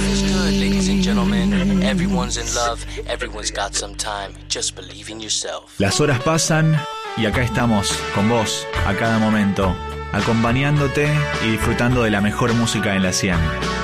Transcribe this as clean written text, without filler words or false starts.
feels good, ladies and gentlemen. Everyone's in love, everyone's got some time. Just believe in yourself. Las horas pasan y acá estamos con vos a cada momento, acompañándote y disfrutando de la mejor música en la 100.